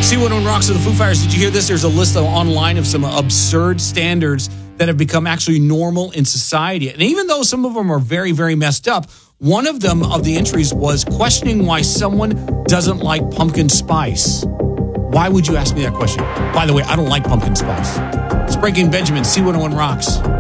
C101 Rocks of the Foo Fighters. Did you hear this? There's a list online of some absurd standards that have become actually normal in society. And even though some of them are very, very messed up, one of them of the entries was questioning why someone doesn't like pumpkin spice. Why would you ask me that question? By the way, I don't like pumpkin spice. It's Breaking Benjamin, C101 Rocks.